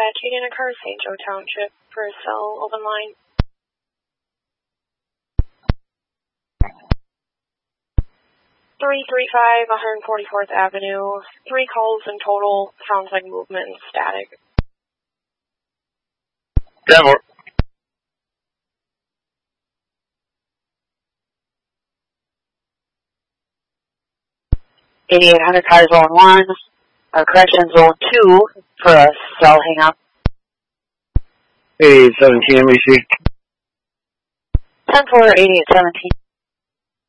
dispatching in a car, St. Joe Township, for a cell open line. .335 144th Avenue. 3 calls in total. Sounds like movement and static. Denver. 8800 car zone 1, or correction zone 2 for a cell hang up. 8817 NBC. 10-4, 8817.